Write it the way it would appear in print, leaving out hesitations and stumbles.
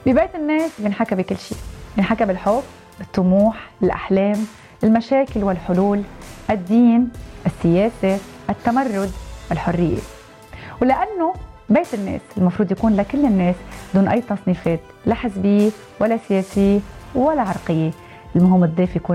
ببيت الناس بنحكى بكل شيء، بنحكى بالحب، الطموح، الأحلام، المشاكل والحلول، الدين، السياسة، التمرد، الحرية. ولأنه بيت الناس المفروض يكون لكل الناس دون أي تصنيفات، لا حزبية ولا سياسية ولا عرقية. المهم الضيف يكون